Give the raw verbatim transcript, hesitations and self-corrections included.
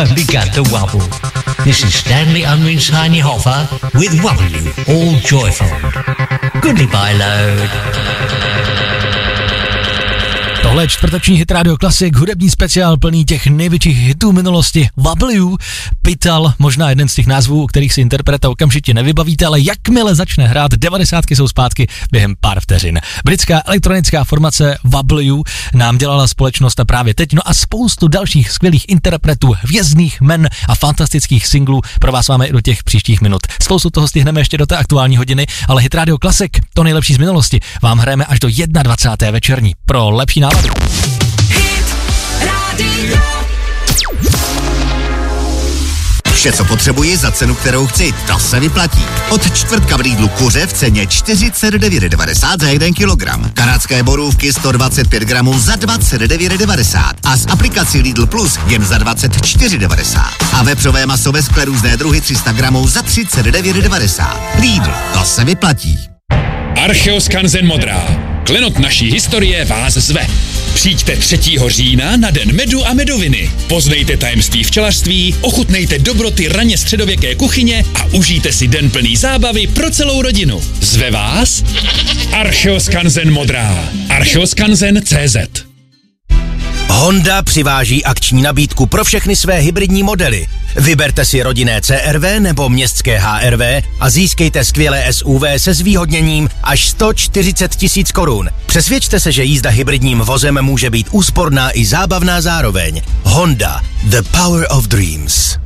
We got the wobble. This is Stanley Unwin's Tiny Hoffa with Wobble You, all joyful. Goodbye, load. Tohle je čtvrteční Hit Radio Classic, hudební speciál plný těch největších hitů minulosti. Wobble You, Pytel, možná jeden z těch názvů, o kterých si interpreta okamžitě nevybavíte, ale jakmile začne hrát, devadesátky jsou zpátky během pár vteřin. Britská elektronická formace Wobble You nám dělala společnost a právě teď, no a spoustu dalších skvělých interpretů, hvězdných men a fantastických singlů pro vás máme i do těch příštích minut. Spoustu toho stihneme ještě do té aktuální hodiny, ale Hit Radio Classic, to nejlepší z minulosti, vám hrajeme až do dvacáté první večerní. Pro lepší náladu. Hit Radio. Vše, co potřebuji za cenu, kterou chci, to se vyplatí. Od čtvrtka v Lidlu kuře v ceně čtyřicet devět devadesát za jeden kilogram. Kanadské borůvky sto dvacet pět gramů za dvacet devět devadesát. A s aplikací Lidl Plus jen za dvacet čtyři devadesát. A vepřové maso ve skle různé druhy tři sta gramů za třicet devět devadesát. Lidl, to se vyplatí. Archeoskanzen Modrá. Klenot naší historie vás zve. Přijďte třetího října na Den medu a medoviny. Poznejte tajemství včelařství, ochutnejte dobroty raně středověké kuchyně a užijte si den plný zábavy pro celou rodinu. Zve vás Archeoskanzen Modrá. Archeoskanzen tečka cé zet. Honda přiváží akční nabídku pro všechny své hybridní modely. Vyberte si rodinné C R V nebo městské H R V a získejte skvělé S U V se zvýhodněním až sto čtyřicet tisíc korun. Přesvědčte se, že jízda hybridním vozem může být úsporná i zábavná zároveň. Honda, the power of dreams.